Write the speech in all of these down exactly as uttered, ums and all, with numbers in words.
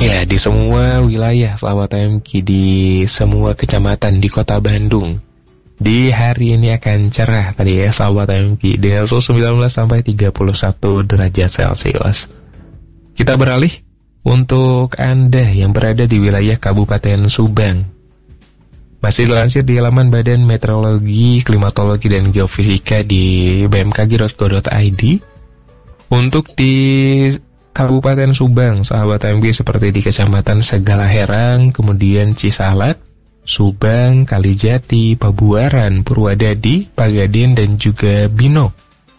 Ya, di semua wilayah sahabat A M Q, di semua kecamatan di kota Bandung, di hari ini akan cerah tadi ya sahabat A M Q, dengan suhu sembilan belas sampai tiga puluh satu derajat Celcius. Kita beralih untuk Anda yang berada di wilayah Kabupaten Subang. Masih dilansir di halaman Badan Meteorologi, Klimatologi, dan Geofisika di b m k g dot go dot i d. Untuk di Kabupaten Subang, sahabat A M Q, seperti di Kecamatan Segala Herang, kemudian Cisalak, Subang, Kalijati, Pabuaran, Purwadadi, Pagaden, dan juga Bino.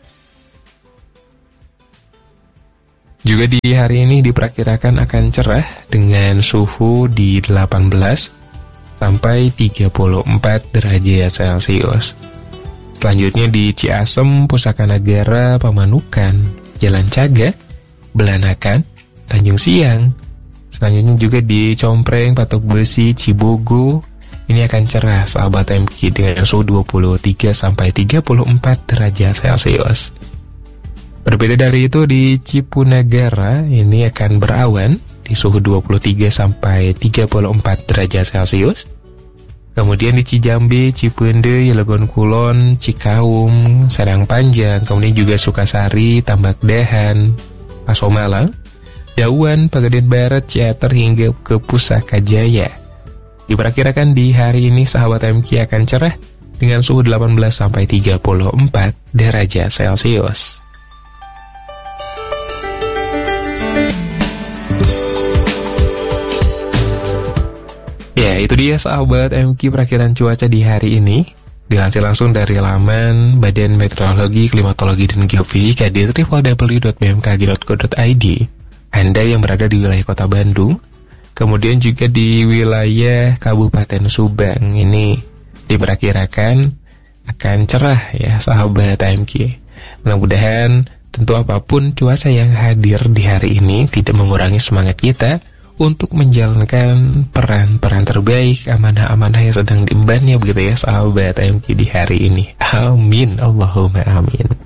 Juga di hari ini diperkirakan akan cerah dengan suhu di delapan belas sampai tiga puluh empat derajat Celcius. Selanjutnya di Ciasem, Pusaka Nagara, Pamanukan, Jalan Cagak, Belanakan, Tanjung Siang. Selanjutnya juga di Compreng, Patok Besi, Cibogo. Ini akan cerah sahabat A M Q dengan suhu dua puluh tiga sampai tiga puluh empat derajat Celcius. Berbeda dari itu di Cipunagara ini akan berawan di suhu dua puluh tiga sampai tiga puluh empat derajat Celcius. Kemudian di Cijambe, Cipende, Legon Kulon, Cikaum, Serang Panjang, kemudian juga Sukasari, Tambak Dahan, Pasomalang, Jauhan, Pagaden Barat, Ciater, hingga ke Pusaka Jaya. Diperkirakan di hari ini sahabat A M Q akan cerah dengan suhu delapan belas sampai tiga puluh empat derajat Celcius. Ya, itu dia sahabat A M Q perakiran cuaca di hari ini. Dilansir langsung dari laman Badan Meteorologi, Klimatologi, dan Geofisika di w w w dot b m k g dot go dot i d. Anda yang berada di wilayah kota Bandung, kemudian juga di wilayah Kabupaten Subang, ini diperkirakan akan cerah ya sahabat A M Q. Mudah-mudahan tentu apapun cuaca yang hadir di hari ini tidak mengurangi semangat kita untuk menjalankan peran-peran terbaik, amanah-amanah yang sedang diembannya begitu ya sahabat A M Q di hari ini. Amin, Allahumma amin.